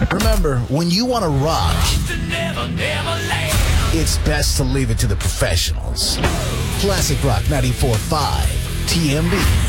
Remember, when you want to rock, it's best to leave it to the professionals. Classic Rock 94.5 TMB.